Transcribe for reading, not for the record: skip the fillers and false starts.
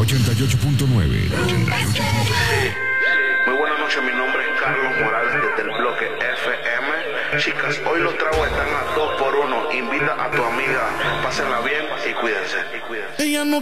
88.9. Muy buenas noches, mi nombre es Carlos Morales desde el bloque FM. Chicas, hoy los tragos están a 2 por 1. Invita a tu amiga, pásenla bien y cuídense. Ella no